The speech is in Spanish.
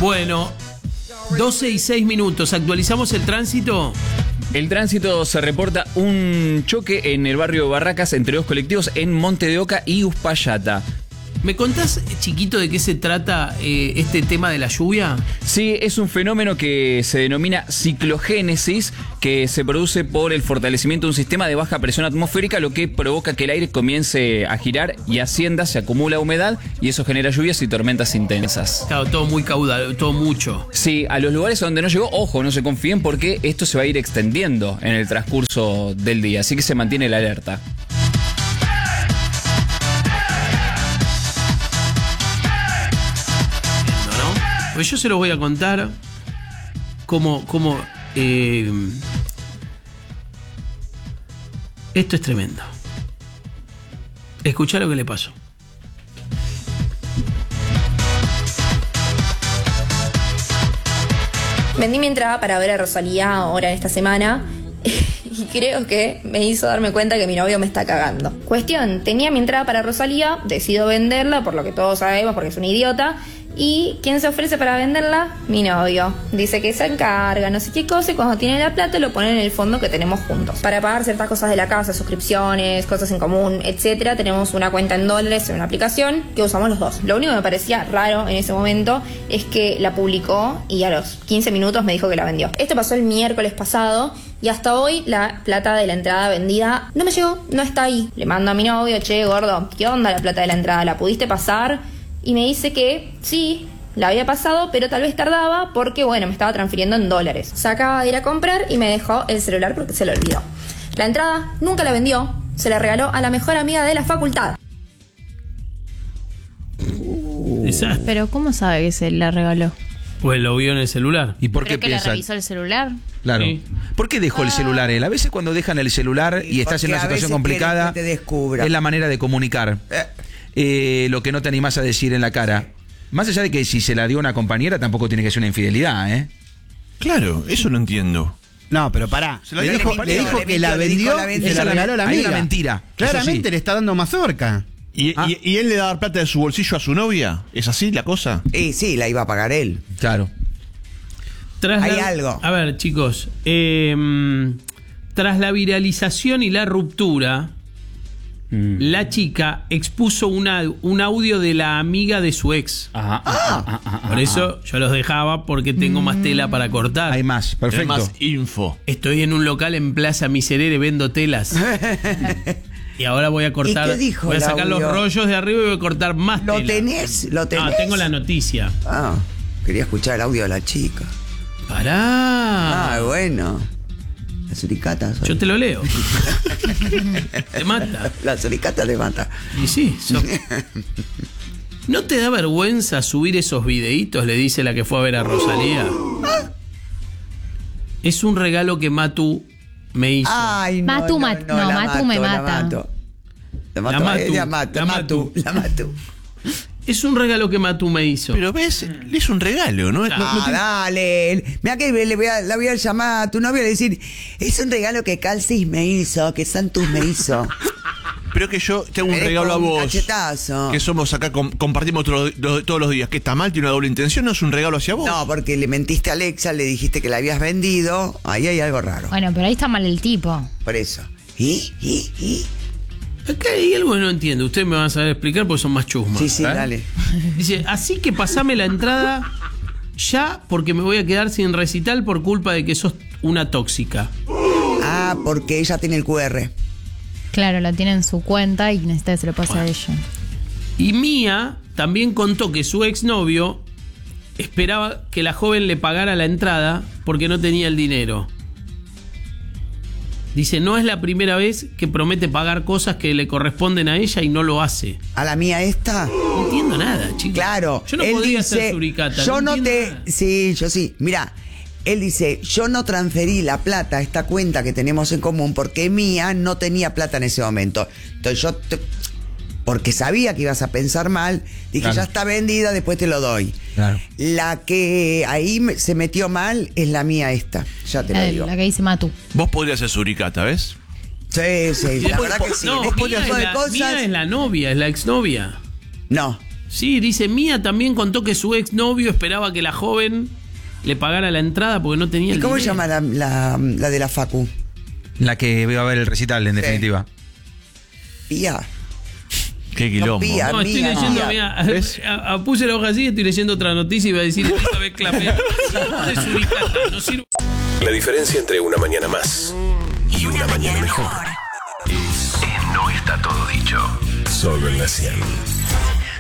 Bueno, 12:06. ¿Actualizamos el tránsito? El tránsito se reporta un choque en el barrio Barracas entre dos colectivos en Monte de Oca y Uspallata. ¿Me contás, chiquito, de qué se trata este tema de la lluvia? Sí, es un fenómeno que se denomina ciclogénesis, que se produce por el fortalecimiento de un sistema de baja presión atmosférica, lo que provoca que el aire comience a girar y ascienda, se acumula humedad y eso genera lluvias y tormentas intensas. Claro, todo muy caudal, todo mucho. Sí, a los lugares donde no llegó, ojo, no se confíen porque esto se va a ir extendiendo en el transcurso del día, así que se mantiene la alerta. Pues yo se los voy a contar cómo esto es tremendo. Escuchá lo que le pasó. Vendí mi entrada para ver a Rosalía ahora en esta semana y creo que me hizo darme cuenta que mi novio me está cagando. Cuestión, tenía mi entrada para Rosalía, decido venderla, por lo que todos sabemos, porque es un idiota. ¿Y quién se ofrece para venderla? Mi novio. Dice que se encarga, no sé qué cosa, y cuando tiene la plata lo pone en el fondo que tenemos juntos. Para pagar ciertas cosas de la casa, suscripciones, cosas en común, etcétera, tenemos una cuenta en dólares en una aplicación que usamos los dos. Lo único que me parecía raro en ese momento es que la publicó y a los 15 minutos me dijo que la vendió. Esto pasó el miércoles pasado y hasta hoy la plata de la entrada vendida no me llegó, no está ahí. Le mando a mi novio, che, gordo, ¿qué onda la plata de la entrada? ¿La pudiste pasar? Y me dice que sí, la había pasado, pero tal vez tardaba porque, bueno, me estaba transfiriendo en dólares. Se acaba de ir a comprar y me dejó el celular porque se lo olvidó. La entrada nunca la vendió, se la regaló a la mejor amiga de la facultad. Pero ¿cómo sabe que se la regaló? Pues lo vio en el celular. ¿Y por qué ¿Creo que piensa? la revisó el celular? Claro. Sí. ¿Por qué dejó el celular él? A veces cuando dejan el celular y estás en una situación complicada, te descubra. es la manera de comunicar. Lo que no te animás a decir en la cara. Más allá de que si se la dio una compañera, tampoco tiene que ser una infidelidad, ¿eh? Claro, eso no entiendo. No, pero pará. Le Le dijo que la vendió y se la regaló a la Hay amiga. una mentira. Claramente Eso sí. le está dando mazorca. ¿Y él le da plata de su bolsillo a su novia? ¿Es así la cosa? Sí, la iba a pagar él. Claro. Hay algo. A ver, chicos. Tras la viralización y la ruptura, la chica expuso un audio de la amiga de su ex. Por eso yo los dejaba porque tengo más tela para cortar. Hay más, perfecto. Más info. Estoy en un local en Plaza Miserere, vendo telas. Y ahora voy a cortar. ¿Y qué dijo voy a el sacar los audio? rollos de arriba y voy a cortar más ¿Lo tela. tenés? ¿Lo tenés? No, tengo la noticia. Ah, quería escuchar el audio de la chica. Pará. Bueno. La suricata. Yo te lo leo. Te mata. La suricata te mata. Y sí, ¿no te da vergüenza subir esos videitos? Le dice la que fue a ver a Rosalía. Es un regalo que Matu me hizo. Ay, no, Matu, no, no, la Matu me la mata. mato. La La Matu. Matu. Es un regalo que Matu me hizo. Pero ves, le es un regalo, ¿no? Dale. Mira que la voy a llamar a tu novia y le decir, es un regalo que Calcis me hizo, que Santus me hizo. Pero que yo te hago un regalo a Un vos. cachetazo. Que somos acá, compartimos todos los días. ¿Que está mal? ¿Tiene una doble intención? ¿No es un regalo hacia vos? No, porque le mentiste a Alexa, le dijiste que la habías vendido. Ahí hay algo raro. Bueno, pero ahí está mal el tipo. Por eso. ¿Y? Acá hay algo que no entiendo. Ustedes me van a saber explicar porque son más chusmas. Sí, dale. Dice, así que pasame la entrada ya porque me voy a quedar sin recital por culpa de que sos una tóxica. Ah, porque ella tiene el QR. Claro, la tiene en su cuenta y necesita que se lo pase a ella. Y Mía también contó que su exnovio esperaba que la joven le pagara la entrada porque no tenía el dinero. Dice, no es la primera vez que promete pagar cosas que le corresponden a ella y no lo hace. ¿A la mía esta? No entiendo nada, chicos. Claro. Yo no él podría dice, ser suricata. Yo no entiendo te... nada. Sí, yo sí. Mira, él dice, yo no transferí la plata a esta cuenta que tenemos en común porque Mía no tenía plata en ese momento. Entonces porque sabía que ibas a pensar mal, dije, Claro. ya está vendida, después te lo doy. Claro. La que ahí se metió mal es la mía esta, ya te lo digo. La que dice Matu. Vos podrías ser suricata, ¿ves? Sí, Y la después, verdad que sí. no, Después Mía de es de la, cosas... Mía es la novia, es la exnovia. No, Sí, dice, Mía también contó que su exnovio esperaba que la joven le pagara la entrada porque no tenía ¿Y el cómo se dinero. llama la de la Facu? La que iba a ver el recital, en Sí. definitiva. Pía. Qué quilombo. Pía. No, estoy Mía, leyendo, Mía. mira, puse la hoja así, estoy leyendo otra noticia y iba a decir Elizabeth Clapet de Suricata, no sirve. La diferencia entre una mañana más y una mañana mejor es No está todo dicho. Solo en la 100.